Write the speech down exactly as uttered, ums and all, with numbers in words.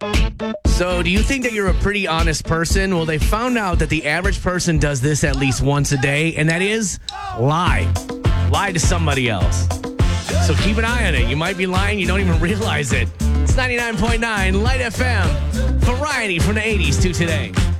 So, do you think that you're a pretty honest person? Well, they found out that the average person does this at least once a day, and that is lie. Lie to somebody else. So keep an eye on it. You might be lying, you don't even realize it. It's ninety-nine point nine Light F M. Variety from the eighties to today.